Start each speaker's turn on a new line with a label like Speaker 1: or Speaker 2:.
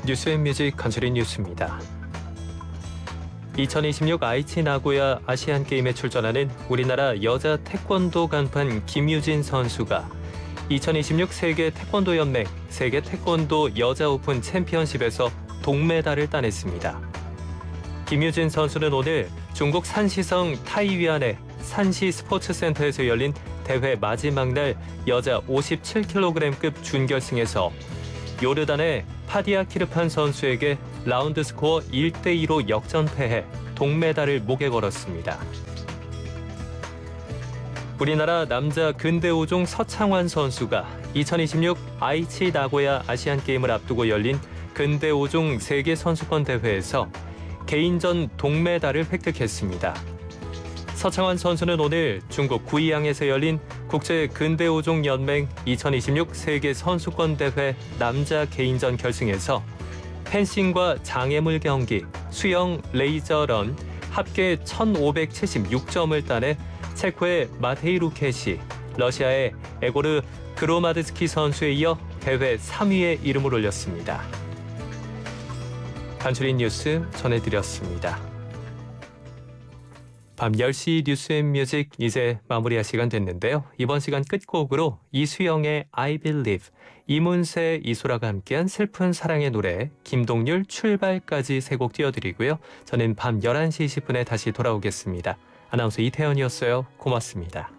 Speaker 1: 뉴스앤뮤직 간추린 뉴스입니다. 2026 아이치 나고야 아시안게임에 출전하는 우리나라 여자 태권도 간판 김유진 선수가 2026 세계 태권도 연맹 세계 태권도 여자 오픈 챔피언십에서 동메달을 따냈습니다. 김유진 선수는 오늘 중국 산시성 타이위안의 산시 스포츠센터에서 열린 대회 마지막 날 여자 57kg급 준결승에서 요르단의 파디아 키르판 선수에게 라운드 스코어 1대2로 역전패해 동메달을 목에 걸었습니다. 우리나라 남자 근대오종 서창환 선수가 2026 아이치 나고야 아시안게임을 앞두고 열린 근대오종 세계선수권 대회에서 개인전 동메달을 획득했습니다. 서창환 선수는 오늘 중국 구이양에서 열린 국제 근대오종 연맹 2026 세계 선수권 대회 남자 개인전 결승에서 펜싱과 장애물 경기, 수영, 레이저런 합계 1,576점을 따내 체코의 마테이 루켓이 러시아의 에고르 그로마드스키 선수에 이어 대회 3위에 이름을 올렸습니다. 간추린 뉴스 전해드렸습니다. 밤 10시 뉴스앤뮤직 이제 마무리할 시간 됐는데요. 이번 시간 끝곡으로 이수영의 I Believe, 이문세, 이소라가 함께한 슬픈 사랑의 노래, 김동률 출발까지 세 곡 띄워드리고요. 저는 밤 11시 20분에 다시 돌아오겠습니다. 아나운서 이태현이었어요. 고맙습니다.